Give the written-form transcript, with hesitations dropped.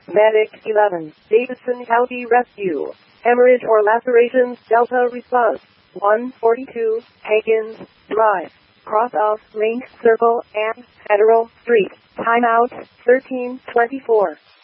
Medic 11, Davidson County Rescue. Hemorrhage or lacerations, Delta response. 142, Hagens Drive. Cross of Link Circle and Federal Street. Timeout 1324.